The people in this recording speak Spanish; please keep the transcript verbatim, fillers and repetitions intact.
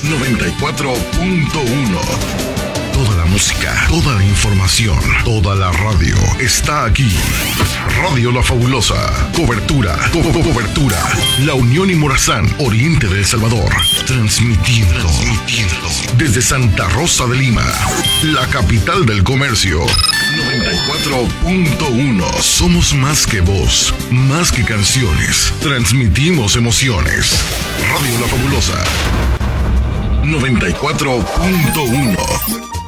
noventa y cuatro punto uno. Toda la música, toda la información, toda la radio está aquí. Radio La Fabulosa. Cobertura, co co cobertura. La Unión y Morazán, Oriente de El Salvador. Transmitiendo, transmitiendo desde Santa Rosa de Lima, la capital del comercio. noventa y cuatro punto uno. Somos más que voz, más que canciones. Transmitimos emociones. Radio La Fabulosa. noventa y cuatro punto uno.